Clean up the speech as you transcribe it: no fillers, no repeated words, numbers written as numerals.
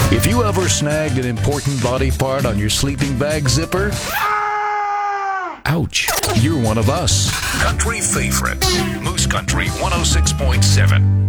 If you ever snagged an important body part on your sleeping bag zipper, ouch, you're one of us. Country favorites. Moose Country 106.7.